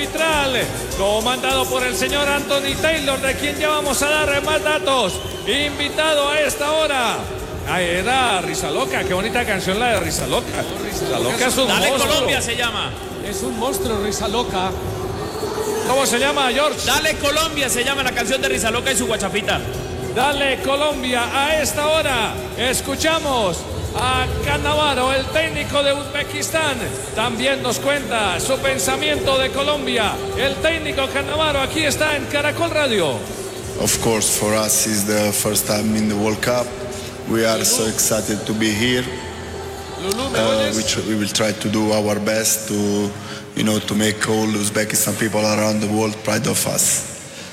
arbitral, comandado por el señor Anthony Taylor, de quien ya vamos a dar más datos. Invitado a esta hora. Era Risa Loca, qué bonita canción la de Risa Loca. Risa Loca es un Dale monstruo. Colombia se llama. Es un monstruo, Risa Loca. ¿Cómo se llama, George? Dale Colombia se llama la canción de Risa Loca y su guachafita. Dale Colombia. A esta hora escuchamos a Cannavaro, el técnico de Uzbekistán. También nos cuenta su pensamiento de Colombia. El técnico Cannavaro aquí está en Caracol Radio. Of course, for us is the first time in the World Cup. We are so excited to be here. We will try to do our best to, to make all Uzbekistan people around the world proud of us.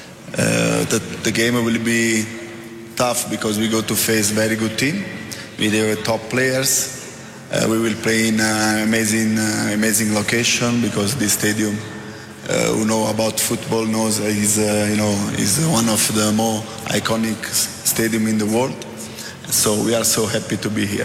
The game will be tough because we go to face very good team with their top players. We will play in an amazing location because this stadium, who know about football knows is one of the more iconic stadium in the world. So we are so happy to be here.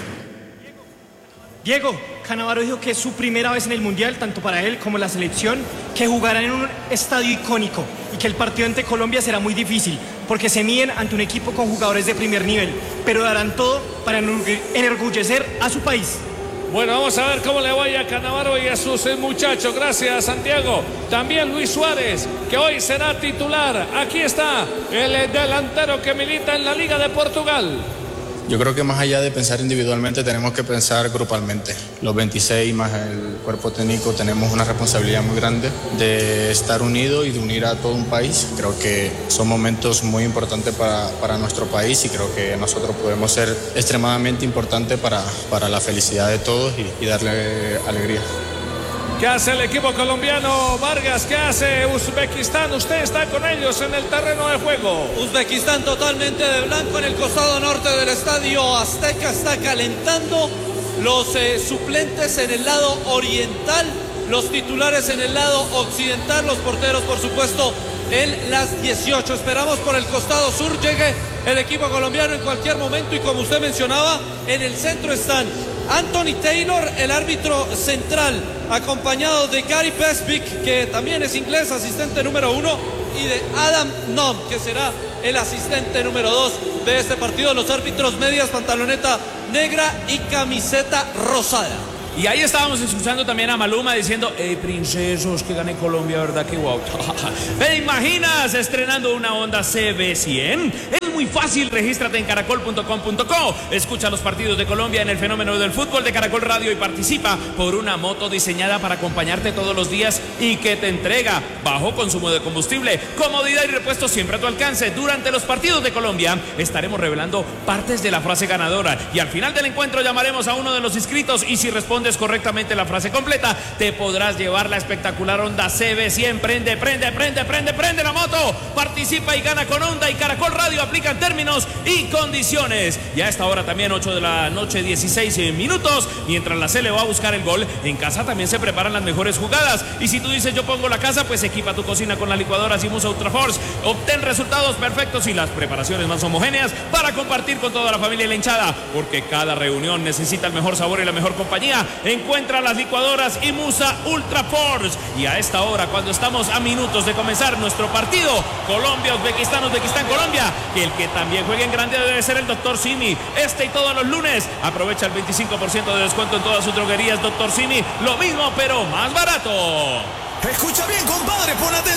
Diego, Cannavaro dijo que es su primera vez en el Mundial, tanto para él como la selección, que jugarán en un estadio icónico y que el partido ante Colombia será muy difícil, porque se miden ante un equipo con jugadores de primer nivel, pero darán todo para enorgullecer a su país. Bueno, vamos a ver cómo le vaya a Cannavaro y a sus muchachos. Gracias, Santiago. También Luis Suárez, que hoy será titular. Aquí está el delantero que milita en la Liga de Portugal. Yo creo que más allá de pensar individualmente tenemos que pensar grupalmente. Los 26 más el cuerpo técnico tenemos una responsabilidad muy grande de estar unidos y de unir a todo un país. Creo que son momentos muy importantes para nuestro país y creo que nosotros podemos ser extremadamente importantes para la felicidad de todos y darle alegría. ¿Qué hace el equipo colombiano, Vargas? ¿Qué hace Uzbekistán? Usted está con ellos en el terreno de juego. Uzbekistán totalmente de blanco en el costado norte del estadio Azteca. Está calentando. Los suplentes en el lado oriental, los titulares en el lado occidental, los porteros, por supuesto, en las 18. Esperamos por el costado sur llegue el equipo colombiano en cualquier momento y, como usted mencionaba, en el centro están Anthony Taylor, el árbitro central, acompañado de Gary Pesvick, que también es inglés, asistente número 1, y de Adam Nom, que será el asistente número 2 de este partido. Los árbitros medias, pantaloneta negra y camiseta rosada. Y ahí estábamos escuchando también a Maluma diciendo: hey, princesos, que gane Colombia, ¿verdad? Que guau. ¿Te imaginas estrenando una Honda CB100? Es muy fácil, regístrate en caracol.com.co. Escucha los partidos de Colombia en el fenómeno del fútbol de Caracol Radio y participa por una moto diseñada para acompañarte todos los días y que te entrega bajo consumo de combustible, comodidad y repuesto siempre a tu alcance. Durante los partidos de Colombia estaremos revelando partes de la frase ganadora y al final del encuentro llamaremos a uno de los inscritos y si respondes correctamente la frase completa, te podrás llevar la espectacular Honda CB100. Prende la moto, participa y gana con Honda y Caracol Radio. Aplican términos y condiciones. Y a esta hora también 8 de la noche 16 minutos, mientras la Cele va a buscar el gol, en casa también se preparan las mejores jugadas. Y si tú dices yo pongo la casa, pues equipa tu cocina con la licuadora Simusa Ultra Force. Obtén resultados perfectos y las preparaciones más homogéneas para compartir con toda la familia y la hinchada, porque cada reunión necesita el mejor sabor y la mejor compañía. Encuentra las licuadoras Imusa Ultra Force. Y a esta hora, cuando estamos a minutos de comenzar nuestro partido Colombia, Uzbekistán, Colombia, que el que también juegue en grande debe ser el Dr. Simi. Este y todos los lunes aprovecha el 25% de descuento en todas sus droguerías. Dr. Simi, lo mismo pero más barato.